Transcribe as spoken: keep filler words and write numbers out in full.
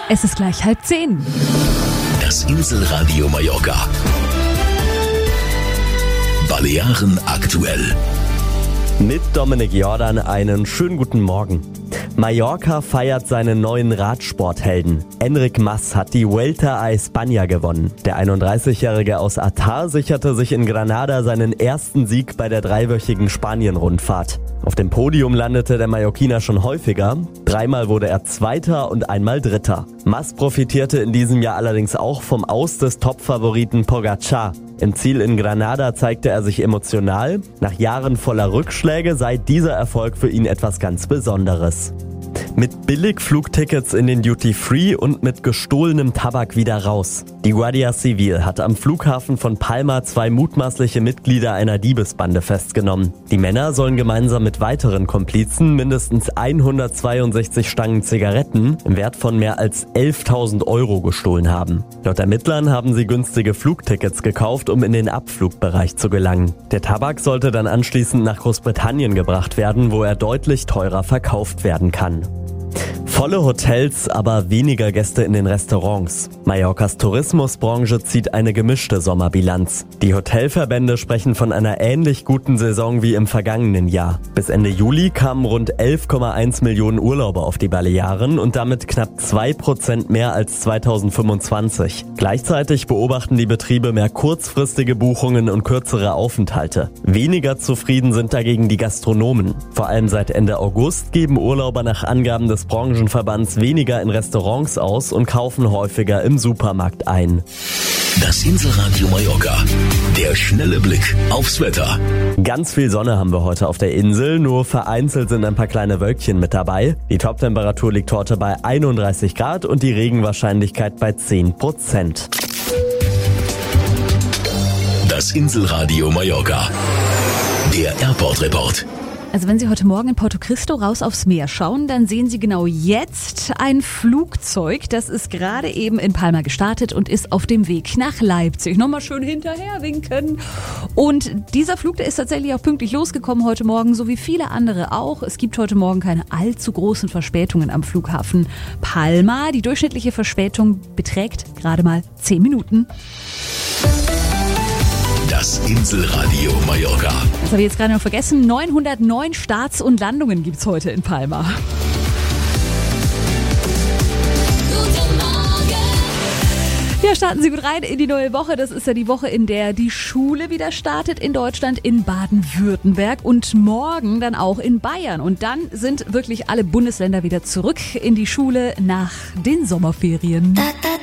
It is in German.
Es ist gleich halb zehn. Das Inselradio Mallorca. Balearen aktuell. Mit Dominik Jordan einen schönen guten Morgen. Mallorca feiert seinen neuen Radsporthelden. Enric Mas hat die Vuelta a España gewonnen. Der einunddreißigjährige aus Artar sicherte sich in Granada seinen ersten Sieg bei der dreiwöchigen Spanien-Rundfahrt. Auf dem Podium landete der Mallorquiner schon häufiger. Dreimal wurde er Zweiter und einmal Dritter. Mas profitierte in diesem Jahr allerdings auch vom Aus des Topfavoriten Pogacar. Im Ziel in Granada zeigte er sich emotional. Nach Jahren voller Rückschläge sei dieser Erfolg für ihn etwas ganz Besonderes. Mit Billigflugtickets in den Duty-Free und mit gestohlenem Tabak wieder raus. Die Guardia Civil hat am Flughafen von Palma zwei mutmaßliche Mitglieder einer Diebesbande festgenommen. Die Männer sollen gemeinsam mit weiteren Komplizen mindestens hundertzweiundsechzig Stangen Zigaretten im Wert von mehr als elftausend Euro gestohlen haben. Laut Ermittlern haben sie günstige Flugtickets gekauft, um in den Abflugbereich zu gelangen. Der Tabak sollte dann anschließend nach Großbritannien gebracht werden, wo er deutlich teurer verkauft werden kann. Volle Hotels, aber weniger Gäste in den Restaurants. Mallorcas Tourismusbranche zieht eine gemischte Sommerbilanz. Die Hotelverbände sprechen von einer ähnlich guten Saison wie im vergangenen Jahr. Bis Ende Juli kamen rund elf Komma eins Millionen Urlauber auf die Balearen und damit knapp zwei Prozent mehr als zweitausendfünfundzwanzig. Gleichzeitig beobachten die Betriebe mehr kurzfristige Buchungen und kürzere Aufenthalte. Weniger zufrieden sind dagegen die Gastronomen. Vor allem seit Ende August geben Urlauber nach Angaben des Branchenverbands weniger in Restaurants aus und kaufen häufiger im Supermarkt ein. Das Inselradio Mallorca. Der schnelle Blick aufs Wetter. Ganz viel Sonne haben wir heute auf der Insel, nur vereinzelt sind ein paar kleine Wölkchen mit dabei. Die Toptemperatur liegt heute bei einunddreißig Grad und die Regenwahrscheinlichkeit bei zehn Prozent. Das Inselradio Mallorca. Der Airport-Report. Also wenn Sie heute Morgen in Porto Cristo raus aufs Meer schauen, dann sehen Sie genau jetzt ein Flugzeug. Das ist gerade eben in Palma gestartet und ist auf dem Weg nach Leipzig. Nochmal schön hinterher winken. Und dieser Flug, der ist tatsächlich auch pünktlich losgekommen heute Morgen, so wie viele andere auch. Es gibt heute Morgen keine allzu großen Verspätungen am Flughafen Palma. Die durchschnittliche Verspätung beträgt gerade mal zehn Minuten. Das Inselradio Mallorca. Das habe ich jetzt gerade noch vergessen. neunhundertneun Starts und Landungen gibt es heute in Palma. Guten Morgen. Ja, starten Sie gut rein in die neue Woche. Das ist ja die Woche, in der die Schule wieder startet in Deutschland, in Baden-Württemberg und morgen dann auch in Bayern. Und dann sind wirklich alle Bundesländer wieder zurück in die Schule nach den Sommerferien. Da, da,